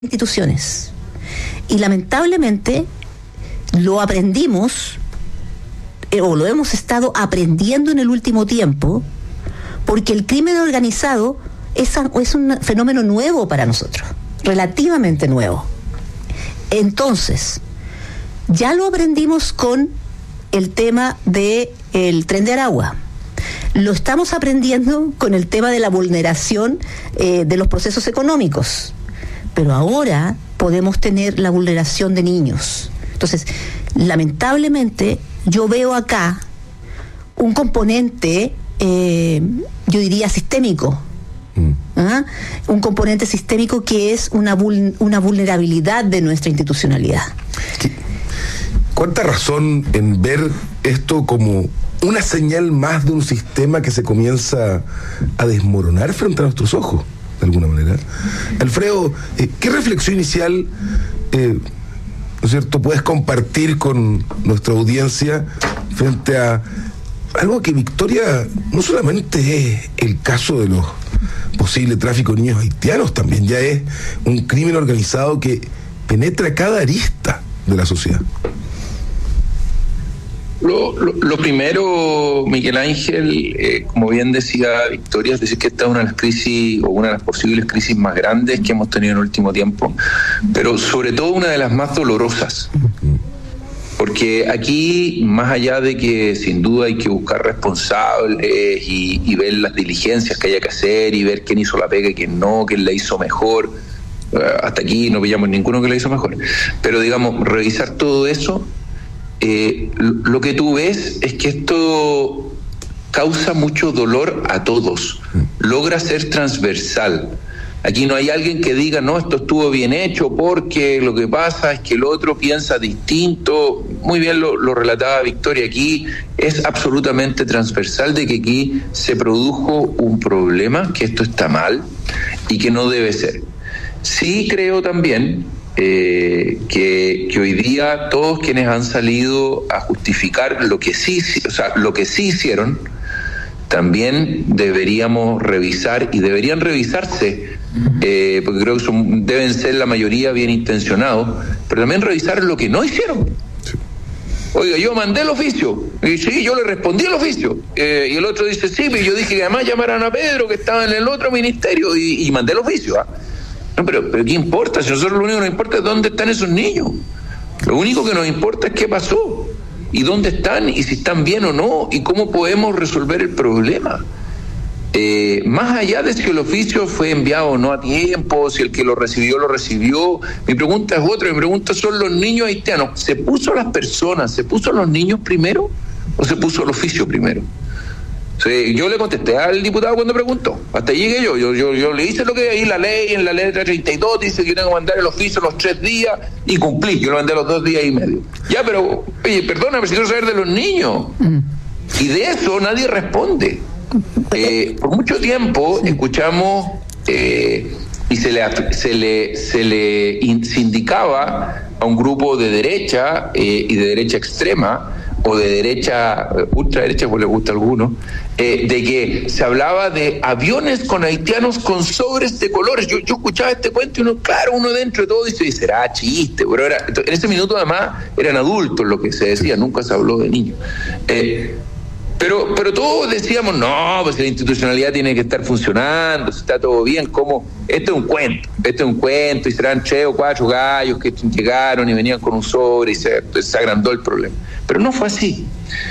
instituciones. Y lamentablemente lo aprendimos, o lo hemos estado aprendiendo en el último tiempo, porque el crimen organizado es un fenómeno nuevo para nosotros, relativamente nuevo. Entonces, ya lo aprendimos con el tema del Tren de Aragua. Lo estamos aprendiendo con el tema de la vulneración de los procesos económicos. Pero ahora podemos tener la vulneración de niños. Entonces, lamentablemente, yo veo acá un componente, yo diría, sistémico. ¿Ah? Un componente sistémico que es una vulnerabilidad de nuestra institucionalidad. ¿Cuánta razón en ver esto como una señal más de un sistema que se comienza a desmoronar frente a nuestros ojos, de alguna manera? Alfredo, ¿qué reflexión inicial, ¿no es cierto?, puedes compartir con nuestra audiencia frente a algo que, Victoria, no solamente es el caso de los posibles tráficos de niños haitianos, también ya es un crimen organizado que penetra cada arista de la sociedad? Lo primero, Miguel Ángel, como bien decía Victoria, es decir, que esta es una de las crisis, o una de las posibles crisis más grandes que hemos tenido en el último tiempo, pero sobre todo una de las más dolorosas. Porque aquí, más allá de que sin duda hay que buscar responsables y ver las diligencias que haya que hacer y ver quién hizo la pega y quién no, quién la hizo mejor, hasta aquí no pillamos ninguno que la hizo mejor, pero digamos, revisar todo eso, lo que tú ves es que esto causa mucho dolor a todos, logra ser transversal. Aquí no hay alguien que diga, no, esto estuvo bien hecho porque lo que pasa es que el otro piensa distinto. Muy bien lo relataba Victoria, aquí es absolutamente transversal de que aquí se produjo un problema, que esto está mal y que no debe ser. Sí creo también que hoy día todos quienes han salido a justificar lo que sí hicieron, también deberíamos revisar y deberían revisarse, porque creo que deben ser la mayoría bien intencionados, pero también revisar lo que no hicieron. Oiga, yo mandé el oficio, y sí, yo le respondí el oficio, y el otro dice, sí, pero yo dije que además llamaran a Pedro, que estaba en el otro ministerio, y mandé el oficio. No, pero ¿qué importa? Si a nosotros lo único que nos importa es dónde están esos niños. Lo único que nos importa es qué pasó, y dónde están, y si están bien o no, y cómo podemos resolver el problema. Más allá de si el oficio fue enviado o no a tiempo, si el que lo recibió, mi pregunta es otra. Mi pregunta son los niños haitianos. ¿Se puso a las personas, se puso a los niños primero o se puso el oficio primero? Sí, yo le contesté al diputado cuando preguntó, hasta ahí llegué yo le hice lo que ahí la ley, en la letra 32 dice que yo tengo que mandar el oficio los 3 días y cumplí, yo lo mandé los 2 días y medio. Ya, pero, oye, perdóname, si quiero saber de los niños. Y de eso nadie responde. Por mucho tiempo escuchamos y se le indicaba a un grupo de derecha y de derecha extrema, o de derecha, ultraderecha, pues le gusta a algunos, de que se hablaba de aviones con haitianos con sobres de colores. Yo escuchaba este cuento y uno dentro de todo dice, será chiste, pero en ese minuto además eran adultos lo que se decía, nunca se habló de niños. Pero todos decíamos, no, pues la institucionalidad tiene que estar funcionando, está todo bien, como esto es un cuento, y serán 3 o 4 gallos que llegaron y venían con un sobre y se agrandó el problema. Pero no fue así.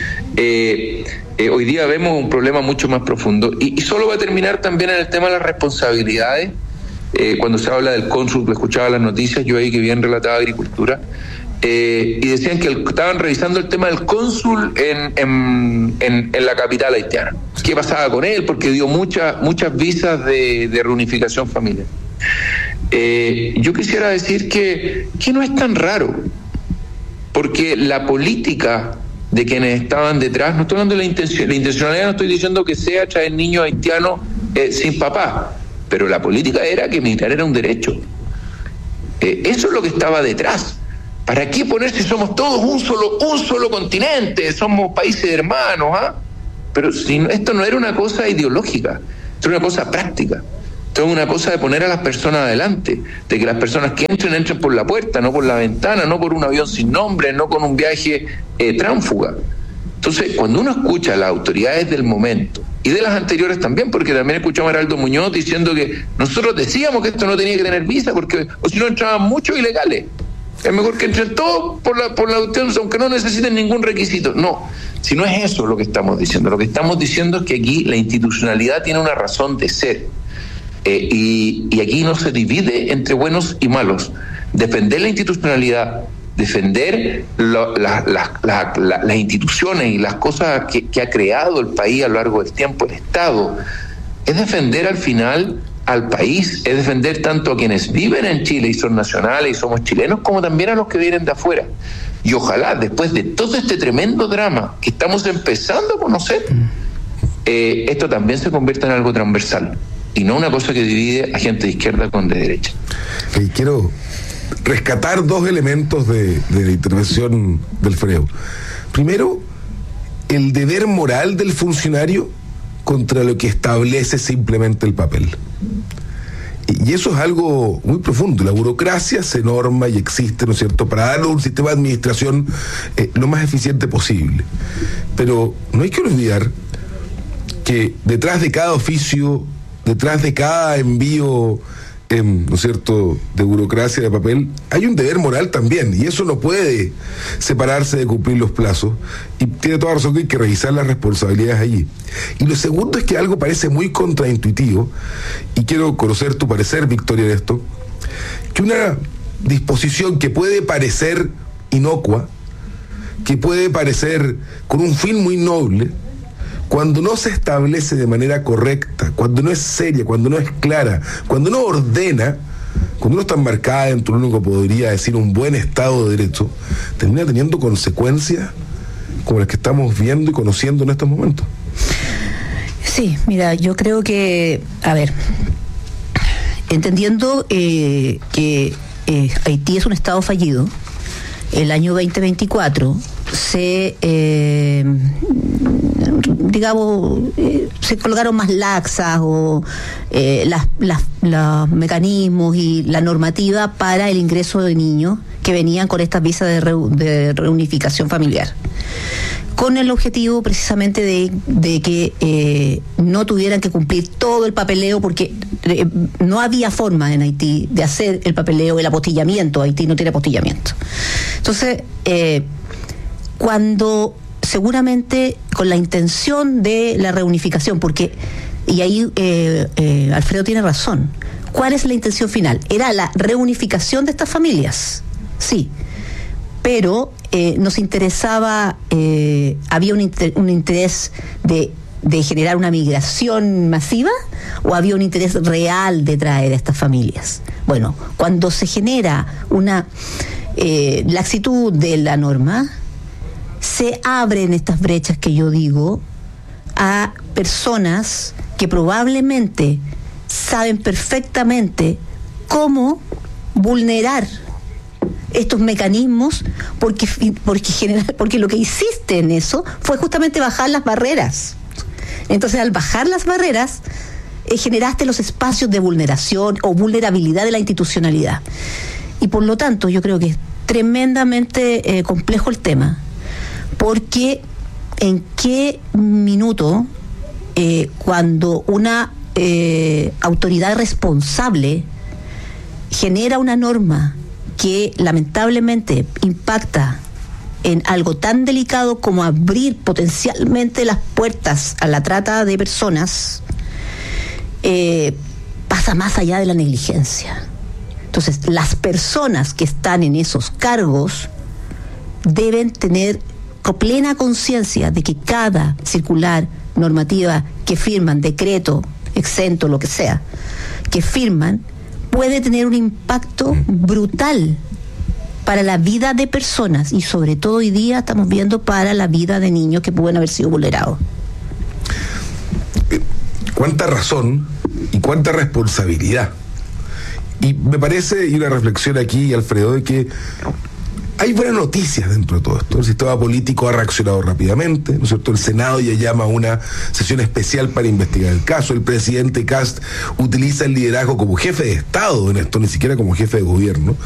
Hoy día vemos un problema mucho más profundo, y solo va a terminar también en el tema de las responsabilidades. Cuando se habla del cónsul, que escuchaba las noticias, yo ahí que bien relataba Agricultura, y decían que estaban revisando el tema del cónsul en la capital haitiana. ¿Qué pasaba con él? Porque dio muchas visas de reunificación familiar. Yo quisiera decir que no es tan raro, porque la política de quienes estaban detrás, no estoy hablando de la intencionalidad, no estoy diciendo que sea traer niños haitianos sin papá, pero la política era que militar era un derecho. Eso es lo que estaba detrás. ¿Para qué poner si somos todos un solo continente? Somos países hermanos, ¿ah? Pero esto no era una cosa ideológica, esto era una cosa práctica. Entonces, una cosa de poner a las personas adelante, de que las personas que entren por la puerta, no por la ventana, no por un avión sin nombre, no con un viaje tránsfuga. Entonces, cuando uno escucha a las autoridades del momento, y de las anteriores también, porque también escuchamos a Heraldo Muñoz diciendo que nosotros decíamos que esto no tenía que tener visa, porque o si no entraban muchos ilegales. Es mejor que entren todos por la opción, aunque no necesiten ningún requisito. No, si no es eso lo que estamos diciendo. Lo que estamos diciendo es que aquí la institucionalidad tiene una razón de ser. Y aquí no se divide entre buenos y malos. Defender la institucionalidad, defender las instituciones y las cosas que ha creado el país a lo largo del tiempo, el Estado, es defender al final al país, es defender tanto a quienes viven en Chile y son nacionales y somos chilenos, como también a los que vienen de afuera. Y ojalá, después de todo este tremendo drama que estamos empezando a conocer, esto también se convierta en algo transversal y no una cosa que divide a gente de izquierda con de derecha. Quiero rescatar dos elementos de la intervención del Freo. Primero, el deber moral del funcionario contra lo que establece simplemente el papel. Y eso es algo muy profundo. La burocracia se norma y existe, ¿no es cierto?, para darle un sistema de administración lo más eficiente posible. Pero no hay que olvidar que detrás de cada oficio, detrás de cada envío, ¿no es cierto?, de burocracia, de papel, hay un deber moral también, y eso no puede separarse de cumplir los plazos, y tiene toda razón que hay que revisar las responsabilidades allí. Y lo segundo es que algo parece muy contraintuitivo, y quiero conocer tu parecer, Victoria, de esto, que una disposición que puede parecer inocua, que puede parecer con un fin muy noble, cuando no se establece de manera correcta, cuando no es seria, cuando no es clara, cuando no ordena, cuando no está enmarcada dentro de lo que podría decir un buen Estado de Derecho, termina teniendo consecuencias como las que estamos viendo y conociendo en estos momentos. Sí, mira, yo creo que, a ver, entendiendo que Haití es un Estado fallido, el año 2024 se colgaron más laxas o los mecanismos y la normativa para el ingreso de niños que venían con estas visas de reunificación familiar, con el objetivo precisamente de que no tuvieran que cumplir todo el papeleo, porque no había forma en Haití de hacer el papeleo, el apostillamiento. Haití no tiene apostillamiento. Entonces, cuando seguramente con la intención de la reunificación, porque, y ahí Alfredo tiene razón, ¿cuál es la intención final? Era la reunificación de estas familias, sí, pero nos interesaba, había un interés de generar una migración masiva, o había un interés real de traer a estas familias. Bueno, cuando se genera una laxitud de la norma, se abren estas brechas que yo digo a personas que probablemente saben perfectamente cómo vulnerar estos mecanismos, porque lo que hiciste en eso fue justamente bajar las barreras. Entonces, al bajar las barreras, generaste los espacios de vulneración o vulnerabilidad de la institucionalidad. Y por lo tanto, yo creo que es tremendamente complejo el tema, porque en qué minuto, cuando una autoridad responsable genera una norma que lamentablemente impacta en algo tan delicado como abrir potencialmente las puertas a la trata de personas, pasa más allá de la negligencia. Entonces, las personas que están en esos cargos deben tener plena conciencia de que cada circular, normativa que firman, decreto, exento, lo que sea, que firman, puede tener un impacto brutal para la vida de personas, y sobre todo hoy día estamos viendo para la vida de niños que pueden haber sido vulnerados. Cuánta razón y cuánta responsabilidad. Y me parece, y una reflexión aquí, Alfredo, de que Hay buenas noticias dentro de todo esto. El sistema político ha reaccionado rápidamente, ¿no es cierto? El Senado ya llama a una sesión especial para investigar el caso. El presidente Kast utiliza el liderazgo como jefe de Estado en esto, ni siquiera como jefe de gobierno.